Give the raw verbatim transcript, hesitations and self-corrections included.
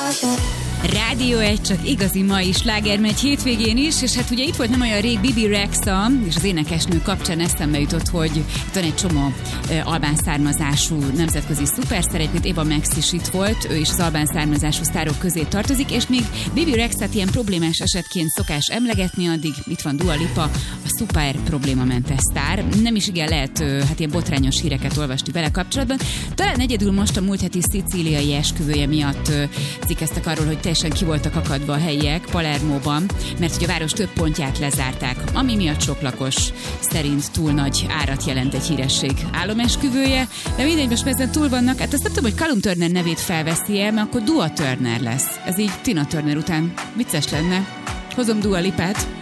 Rádió egy, csak igazi mai sláger megy hétvégén is, és hát ugye itt volt nem olyan rég Bibi Rexha, és az énekesnő kapcsán eszembe jutott, hogy itt van egy csomó e, albán származású nemzetközi szuperszer, egyébként Eva Max is itt volt, ő is az albán származású sztárok közé tartozik, és még Bibi Rexhat ilyen problémás esetként szokás emlegetni, addig itt van Dua Lipa, a szuper problémamentes sztár. Nem is igen lehet hát ilyen botrányos híreket olvasni vele kapcsolatban. Talán egyedül most a múlt heti szicíliai esküvője miatt cikkeztek arról, hogy teljesen ki voltak akadva a helyiek Palermóban, mert hogy a város több pontját lezárták, ami miatt sok lakos szerint túl nagy árat jelent egy híresség álomesküvője, de mindegy, most ezen túl vannak. Hát azt nem tudom, hogy Callum Turner nevét felveszi-e, mert akkor Dua Turner lesz. Ez így Tina Turner után vicces lenne. Hozom Dua Lipát.